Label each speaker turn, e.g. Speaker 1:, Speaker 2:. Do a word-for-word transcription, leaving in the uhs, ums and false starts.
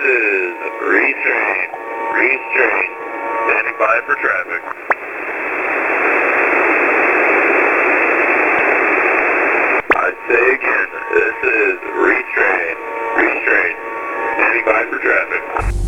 Speaker 1: is Restrain. Restrain. Standing by for traffic. I say again, this is Restrain. Restrain. Standing by for traffic.